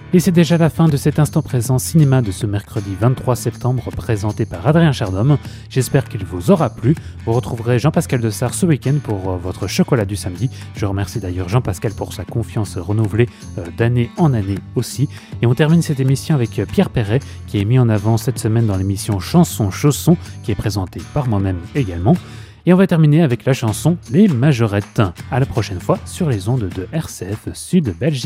Et c'est déjà la fin de cet instant présent cinéma de ce mercredi 23 septembre présenté par Adrien Chardhomme. J'espère qu'il vous aura plu. Vous retrouverez Jean-Pascal Dessart ce week-end pour votre chocolat du samedi. Je remercie d'ailleurs Jean-Pascal pour sa confiance renouvelée d'année en année aussi. Et on termine cette émission avec Pierre Perret qui est mis en avant cette semaine dans l'émission Chanson Chausson qui est présentée par moi-même également. Et on va terminer avec la chanson Les Majorettes. À la prochaine fois sur les ondes de RCF Sud Belgique.